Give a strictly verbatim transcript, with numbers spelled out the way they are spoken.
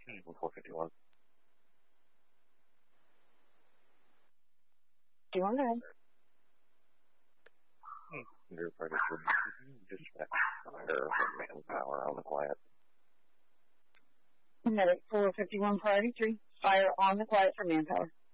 four fifty-one. Do you want to? Your party should dispatch fire manpower on the quiet. Medic four fifty-one priority three. Fire on the quiet for manpower.